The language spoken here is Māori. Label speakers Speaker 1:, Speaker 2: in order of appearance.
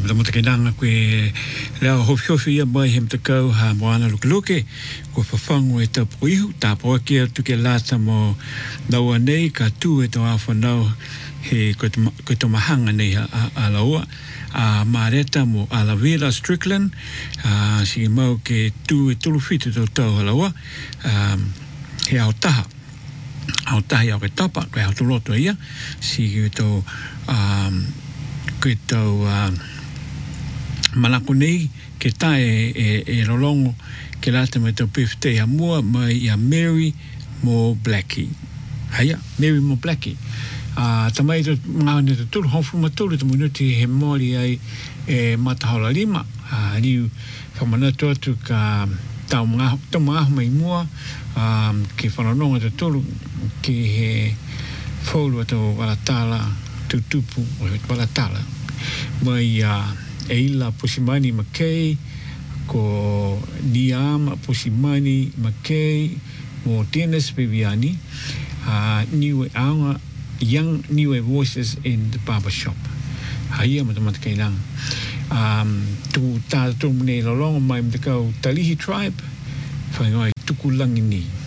Speaker 1: mata mata kainanga koe leo hofi ia mai hem te kau ha moana luke ko whawhango e tau poihu tā poa kia tuke lata mo naua nei ka tū e tau awhanau he koe to mahanga nei a laua a Mareta mo Alavera Strickland si mau ke tū e tulu whitu tau halaua he au taha au ke tapa koe au tuloto ia si koe tau malako nei ke tae e rolongo ke lata me tau pifte a mua mai a Mary mo Blackie haia Mary mo Blackie tamai to ngāne te turu hofu maturu te munuti he mori ai e Matahola Lima ni whamanatu atu ka tau mga mai mua ke whanononga te turu ke he whaulu ato walatala tutupu o walatala mai Eila Pusimani Makei ko Niama Pusimani Makei mo Dennis Viviani niwe aunga young new voices in the barber shop haia mata kainang tu ta tu mne lolong mai mte kau Talihi tribe whaingai tukulangi ni